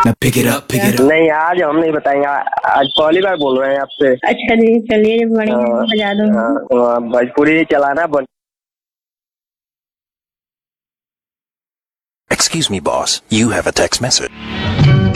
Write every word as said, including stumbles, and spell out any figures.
Now pick it up, pick it up. नहीं आज हम नहीं बताएंगे, आज पहली बार बोल रहे हैं आपसे। अच्छा जी चलिए बढ़िया, बजा दो। भोजपुरी चलाना बंद। Excuse me, boss. You have a text message.